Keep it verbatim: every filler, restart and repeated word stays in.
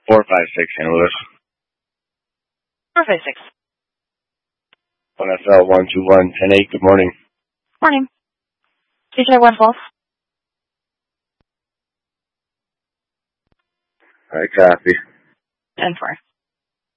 four five six, Saint Louis. four five six. one F L one two one ten eight, good morning. Morning. C J one twelve. Alright, copy. ten four.